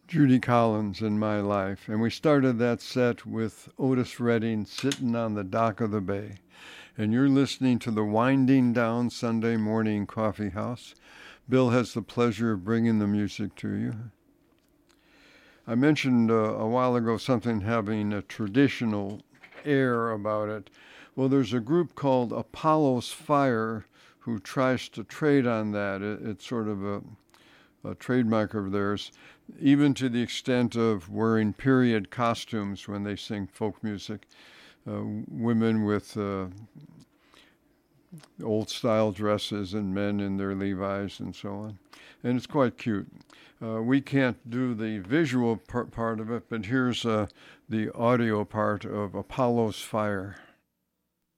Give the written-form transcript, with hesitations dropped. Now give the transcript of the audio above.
Judy Collins in My Life. And we started that set with Otis Redding, Sitting on the Dock of the Bay. And you're listening to the Winding Down Sunday Morning Coffee House. Bill has the pleasure of bringing the music to you. I mentioned a while ago something having a traditional air about it. Well, there's a group called Apollo's Fire who tries to trade on that. It's sort of a trademark of theirs, even to the extent of wearing period costumes when they sing folk music. Women with old-style dresses and men in their Levi's and so on. And it's quite cute. We can't do the visual part of it, but here's the audio part of Apollo's Fire.